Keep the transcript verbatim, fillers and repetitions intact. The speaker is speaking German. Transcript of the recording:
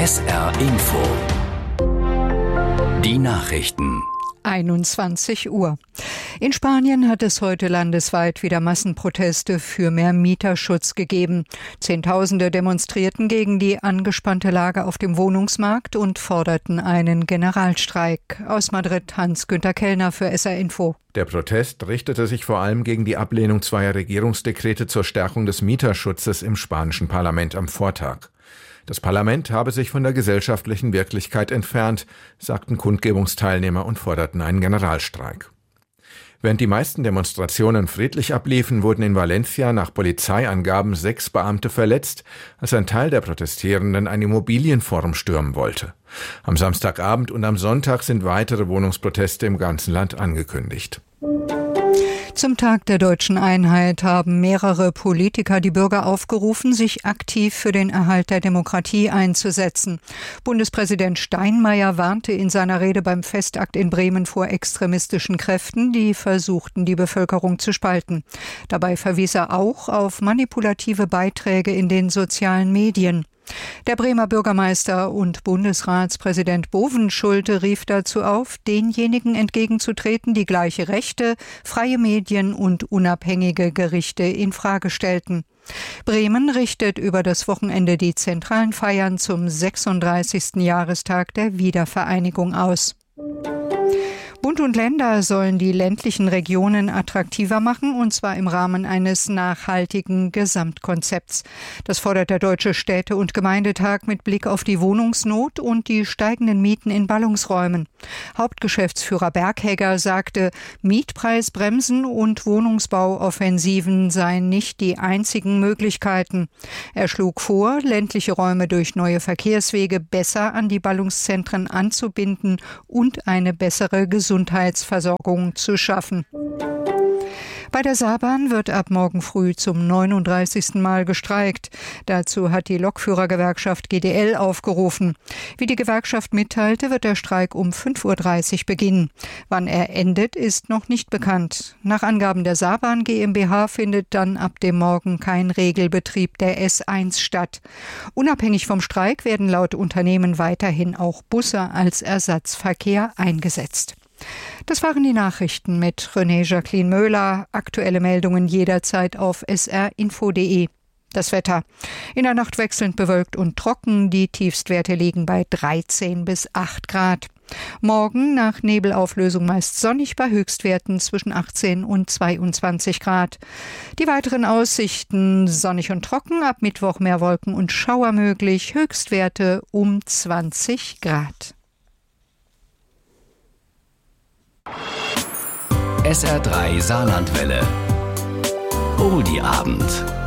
S R Info. Die Nachrichten. einundzwanzig Uhr. In Spanien hat es heute landesweit wieder Massenproteste für mehr Mieterschutz gegeben. Zehntausende demonstrierten gegen die angespannte Lage auf dem Wohnungsmarkt und forderten einen Generalstreik. Aus Madrid Hans-Günther Kellner für S R Info. Der Protest richtete sich vor allem gegen die Ablehnung zweier Regierungsdekrete zur Stärkung des Mieterschutzes im spanischen Parlament am Vortag. Das Parlament habe sich von der gesellschaftlichen Wirklichkeit entfernt, sagten Kundgebungsteilnehmer und forderten einen Generalstreik. Während die meisten Demonstrationen friedlich abliefen, wurden in Valencia nach Polizeiangaben sechs Beamte verletzt, als ein Teil der Protestierenden ein Immobilienforum stürmen wollte. Am Samstagabend und am Sonntag sind weitere Wohnungsproteste im ganzen Land angekündigt. Zum Tag der deutschen Einheit haben mehrere Politiker die Bürger aufgerufen, sich aktiv für den Erhalt der Demokratie einzusetzen. Bundespräsident Steinmeier warnte in seiner Rede beim Festakt in Bremen vor extremistischen Kräften, die versuchten, die Bevölkerung zu spalten. Dabei verwies er auch auf manipulative Beiträge in den sozialen Medien. Der Bremer Bürgermeister und Bundesratspräsident Bovenschulte rief dazu auf, denjenigen entgegenzutreten, die gleiche Rechte, freie Medien und unabhängige Gerichte in Frage stellten. Bremen richtet über das Wochenende die zentralen Feiern zum sechsunddreißigsten Jahrestag der Wiedervereinigung aus. Bund und Länder sollen die ländlichen Regionen attraktiver machen, und zwar im Rahmen eines nachhaltigen Gesamtkonzepts. Das fordert der Deutsche Städte- und Gemeindetag mit Blick auf die Wohnungsnot und die steigenden Mieten in Ballungsräumen. Hauptgeschäftsführer Berghegger sagte, Mietpreisbremsen und Wohnungsbauoffensiven seien nicht die einzigen Möglichkeiten. Er schlug vor, ländliche Räume durch neue Verkehrswege besser an die Ballungszentren anzubinden und eine bessere Gesundheit Gesundheitsversorgung zu schaffen. Bei der Saarbahn wird ab morgen früh zum neununddreißigsten Mal gestreikt. Dazu hat die Lokführergewerkschaft G D L aufgerufen. Wie die Gewerkschaft mitteilte, wird der Streik um fünf Uhr dreißig beginnen. Wann er endet, ist noch nicht bekannt. Nach Angaben der Saarbahn GmbH findet dann ab dem Morgen kein Regelbetrieb der S eins statt. Unabhängig vom Streik werden laut Unternehmen weiterhin auch Busse als Ersatzverkehr eingesetzt. Das waren die Nachrichten mit René Jacqueline Möhler. Aktuelle Meldungen jederzeit auf s r info punkt d e. Das Wetter. In der Nacht wechselnd bewölkt und trocken. Die Tiefstwerte liegen bei dreizehn bis acht Grad. Morgen nach Nebelauflösung meist sonnig bei Höchstwerten zwischen achtzehn und zweiundzwanzig Grad. Die weiteren Aussichten sonnig und trocken, ab Mittwoch mehr Wolken und Schauer möglich, Höchstwerte um zwanzig Grad. S R drei Saarlandwelle. Oldie Abend.